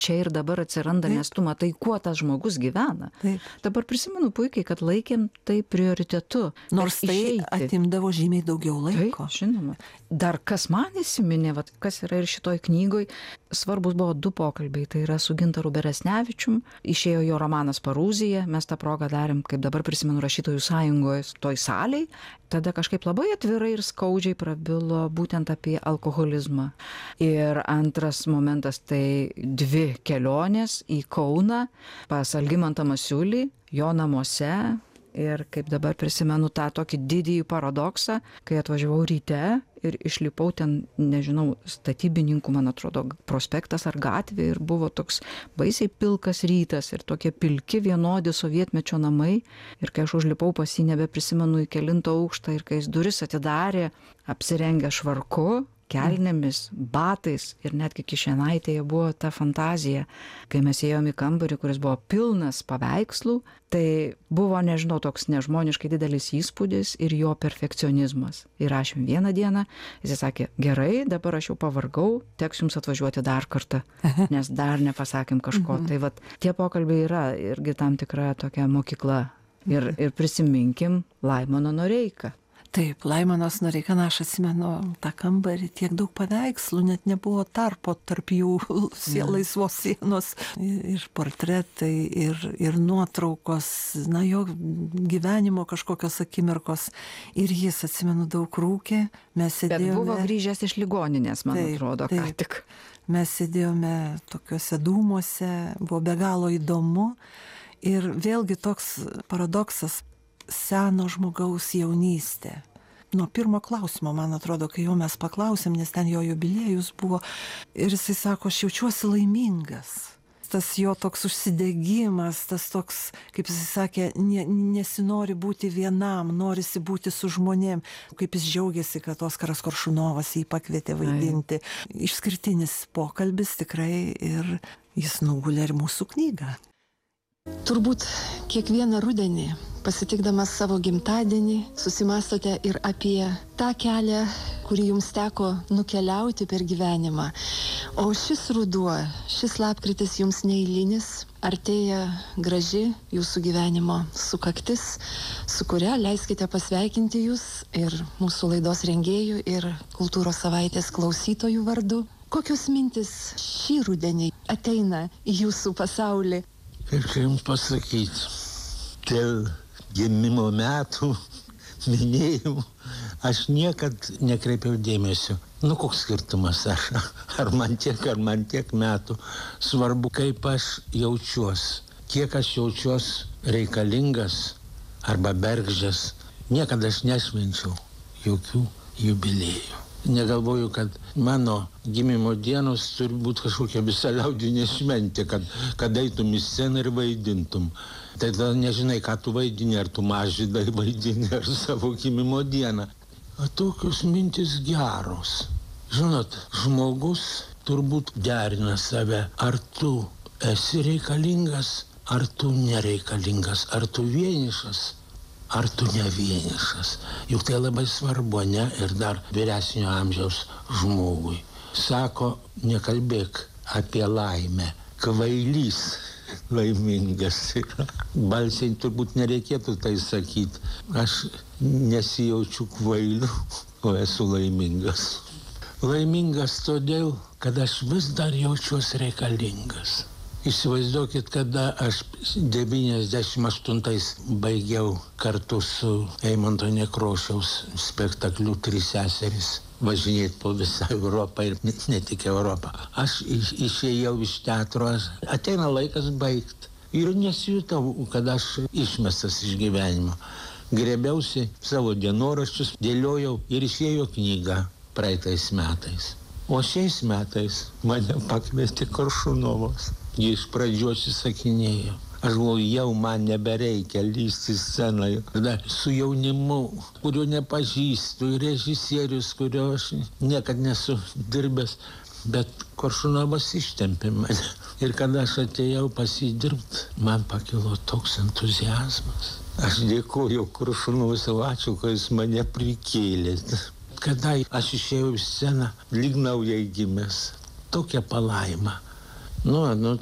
čia ir dabar atsiranda, nes tu matai, kuo tas žmogus gyvena. Taip. Dabar prisimenu puikiai, kad laikėm tai prioritetu. Nors tai atimdavo žymiai daugiau laiko. Taip, žinoma. Dar kas man įsiminė, vat, kas yra ir šitoj knygoj, svarbus buvo 2 pokalbiai. Tai yra su Gintaru Beresnevičium, išėjo jo romanas Parūzija, mes tą progą darėm, kaip dabar prisimenu, Rašytojų sąjungoje toj salėj. Tada kažkaip labai atvirai ir skaudžiai prabilo būtent apie alkoholizmą. Ir antras momentas tai 2 kelionės į Kauną pas Algimantą Masiulį, jo namuose. Ir kaip dabar prisimenu tą tokį didįjį paradoksą, kai atvažiavau ryte ir išlipau ten, nežinau, statybininkų, man atrodo, prospektas ar gatvė, ir buvo toks baisiai pilkas rytas ir tokie pilki vienodi sovietmečio namai. Ir kai aš užlipau pas jį, nebeprisimenu į kelintą aukštą, ir kai jis duris atidarė, apsirengę švarku, kelnėmis, batais ir netgi kišenaitėje buvo ta fantazija. Kai mes ėjom į kambarį, kuris buvo pilnas paveikslų, tai buvo, nežinau, toks nežmoniškai didelis įspūdis ir jo perfekcionizmas. Ir rašėm vieną dieną, jis sakė, gerai, dabar aš jau pavargau, teks jums atvažiuoti dar kartą, nes dar nepasakėm kažko. Tai vat, tie pokalbiai yra irgi tam tikra tokia mokykla. Ir prisiminkim Laimoną Noreiką. Taip, Laimonas Noreika, aš atsimenu tą kambarį, tiek daug paveikslų, net nebuvo tarpo tarp jų, laisvos sienos, ir portretai, ir nuotraukos, na, jo gyvenimo kažkokios akimirkos. Ir jis, atsimenu, daug rūkė, mes sėdėjome... Bet buvo grįžęs iš ligoninės, man atrodo, ką tik. Mes sėdėjome tokiuose dūmuose, buvo be galo įdomu. Ir vėlgi toks paradoksas, seno žmogaus jaunystė. Nuo pirmo klausimo, man atrodo, kai jo mes paklausėm, nes ten jo jubiliejus buvo, ir jisai sako, aš jaučiuosi laimingas. Tas jo toks užsidegimas, tas toks, kaip jisai sakė, nesinori būti vienam, norisi būti su žmonėm. Kaip jis džiaugiasi, kad Oskaras Koršunovas jį pakvietė vaidinti. Išskirtinis pokalbis tikrai, ir jis nugulė ir mūsų knygą. Turbūt kiekvieną rudenį, pasitikdamas savo gimtadienį, susimastote ir apie tą kelią, kurį jums teko nukeliauti per gyvenimą. O šis ruduo, šis lapkritis jums neeilinis, artėja graži jūsų gyvenimo sukaktis, su kuria leiskite pasveikinti jūs ir mūsų laidos rengėjų ir Kultūros savaitės klausytojų vardu. Kokios mintis šį rudenį ateina į jūsų pasaulį? Kaip čia jums pasakyti, dėl gimimo metų minėjimų aš niekad nekreipiau dėmesio. Nu, koks skirtumas aš, ar man tiek metų. Svarbu, kaip aš jaučiuosi, kiek aš jaučiuosi reikalingas arba bergždžias. Niekada aš nešvenčiau jokių jubiliejų. Negalvoju, kad mano gimimo dienos turi būti kažkokia visa liaudinė šventė, kad eitum į sceną ir vaidintum. Tai tada nežinai, ką tu vaidini, ar tu Mažvydą vaidini, ar savo gimimo dieną. O tokios mintis geros. Žinot, žmogus turbūt derina save, ar tu esi reikalingas, ar tu nereikalingas, ar tu vienišas, ar tu ne vienišas. Juk tai labai svarbu, ne? Ir dar vyresnio amžiaus žmogui. Sako, nekalbėk apie laimę. Kvailys laimingas yra. Balsiai turbūt nereikėtų tai sakyti. Aš nesijaučiu kvailiu, o esu laimingas. Laimingas todėl, kad aš vis dar jaučiuosi reikalingas. Įsivaizduokit, kada aš 98 baigiau kartu su Eimunto Nekrošiaus spektakliu 3 seserys važinėti po visą Europą ir ne tik Europą. Aš išėjau iš teatro, ateina laikas baigti. Ir nesijutau, kad aš išmestas iš gyvenimo. Grėbiausi savo dienoraščius, dėliojau ir išėjo knyga praeitais metais. O šiais metais mane pakvietė Koršunovas. Jis iš pradžių atsisakinėjo. Aš galvoju, jau man nebereikia lysti scenoje. Tada su jaunimu, kurio nepažįstu, ir režisierius, kurio aš niekad nesu dirbęs, bet Koršunovas ištempė mane. Ir kada aš atėjau pasidirbti, man pakilo toks entuziazmas. Aš dėkoju Koršunovui, ačiū, kad jis mane prikėlė. Kada aš išėjau į sceną, lyg naujai gimęs, tokia palaima. Nu